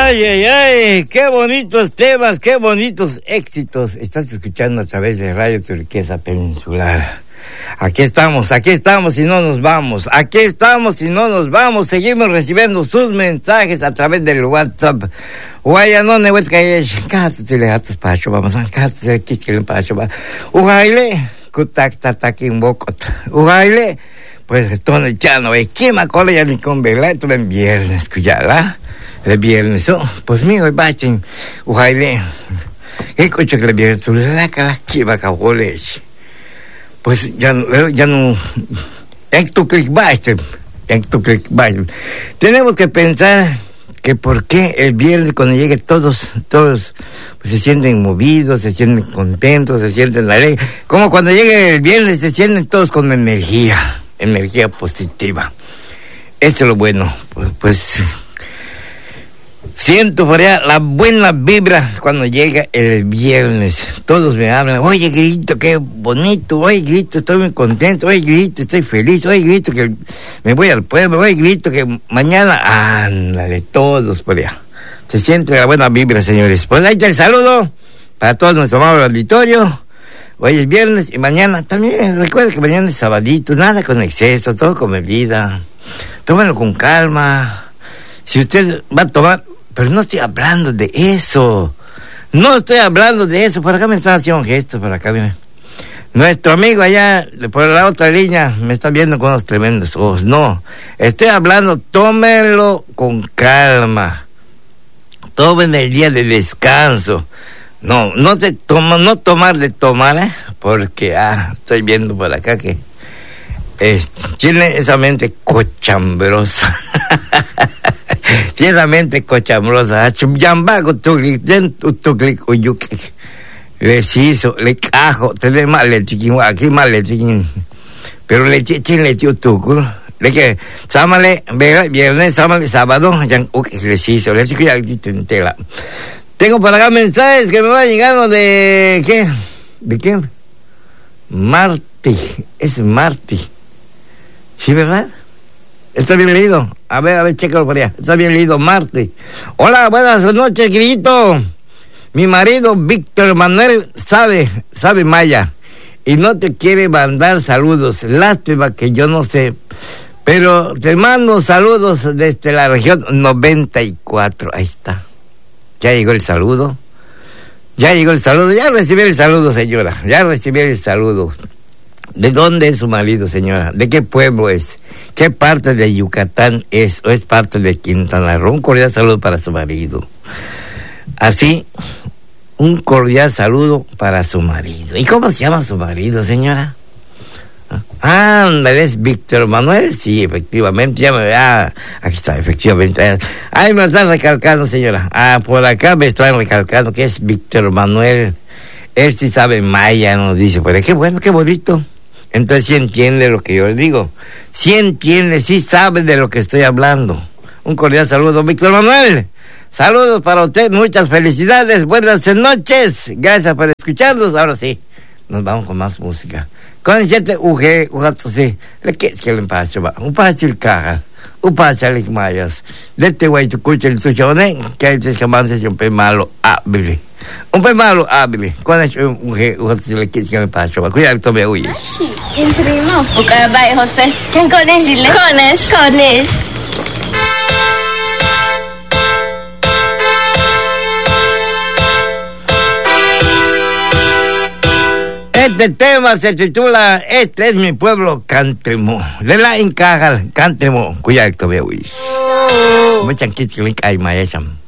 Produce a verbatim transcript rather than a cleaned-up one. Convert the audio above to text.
Ay, ay, ay, qué bonitos temas, qué bonitos éxitos. Estás escuchando a través de Radio Turquesa Peninsular. Aquí estamos, aquí estamos y no nos vamos. Aquí estamos y no nos vamos. Seguimos recibiendo sus mensajes a través del WhatsApp. Guayano ne wetkayesh, katsile gatos pacho, vamos a katsile kichile pacho. Ugaile, kutak tatakin bokot. Ugaile, pues estoy echando, eh, ¿qué me acuerdo ya ni con vela? Esto en viernes, cuyala. El viernes, oh, pues mío, bachen, ujaile. ¿Qué coche que el viernes? Tú le das la que va a caboles. Pues ya no, ya no. En tu click bache, en tu click bache. Tenemos que pensar que por qué el viernes cuando llegue todos, todos pues se sienten movidos, se sienten contentos, se sienten alegres. Como cuando llegue el viernes se sienten todos con energía, energía positiva. Esto es lo bueno, pues. pues siento por allá la buena vibra cuando llega el viernes. Todos me hablan, oye, Grito, qué bonito, oye, Grito, estoy muy contento, oye, Grito, estoy feliz, oye, Grito, que me voy al pueblo, oye, Grito, que mañana, ándale, todos por allá. Se siente la buena vibra, señores. Pues ahí está el saludo para todos nuestro amable auditorio. Hoy es viernes y mañana también, recuerda que mañana es sabadito, nada con exceso, todo con medida. Tómalo con calma. Si usted va a tomar... Pero no estoy hablando de eso. No estoy hablando de eso. Por acá me están haciendo un gesto, por acá, mire. Nuestro amigo allá, por la otra línea, me está viendo con unos tremendos ojos. No, estoy hablando, tómenlo con calma. Tomen el día de descanso. No, no te toma, no tomar de tomar, ¿eh? Porque, ah, estoy viendo por acá que es, tiene esa mente cochambrosa. Tiene esa mente cochambrosa. Yambago, tuklik, tuklik, uyuk. Le hizo, le cajo, te le mal le chiquín, aquí mal le chiquín. Pero le chiquín le tío tucul. Le que, sámale, viernes, sámale, sábado, ya, le hizo, le chiquín, aquí te entera. Tengo para acá mensajes que me van llegando de... ¿Qué? ¿De qué? Marti. Es Marti. ¿Sí, verdad? Está bien leído. A ver, a ver, chécalo por allá. Está bien leído, Marti. Hola, buenas noches, Grito. Mi marido, Víctor Manuel, sabe, sabe maya. Y no te quiere mandar saludos. Lástima que yo no sé. Pero te mando saludos desde la región noventa y cuatro. Ahí está. Ya llegó el saludo. Ya llegó el saludo. Ya recibí el saludo, señora. Ya recibí el saludo. ¿De dónde es su marido, señora? ¿De qué pueblo es? ¿Qué parte de Yucatán es? ¿O es parte de Quintana Roo? Un cordial saludo para su marido. Así, un cordial saludo para su marido. ¿Y cómo se llama su marido, señora? Ah, es Víctor Manuel. Sí, efectivamente, ya me ah, aquí está, efectivamente. Ahí me están recalcando, señora. Ah, por acá me están recalcando que es Víctor Manuel. Él sí sabe maya, nos dice. Pues qué bueno, qué bonito. Entonces sí entiende lo que yo le digo. Sí entiende, sí sabe de lo que estoy hablando. Un cordial saludo, Víctor Manuel. Saludos para usted, muchas felicidades, buenas noches. Gracias por escucharnos. Ahora sí, nos vamos con más música. Con el siete uge, ujato sí. Le que es que le paso va. Un paso el caja. Un paso el mayas. De este güey tu cucho el suchone, que hay tres camances y un pe malo hábil. Un pe malo hábil. Con el uge, ujato sí le que es que me paso va. Cuidado, tome huye. Imprimo. Uka bye, José. Chan cones, Gile. Cones. Cones. Este tema se titula Este es mi pueblo, Cántemo. De la Incajal, Cántemo. Cuidado, tome huye. Me chanquito que le cae mayacham.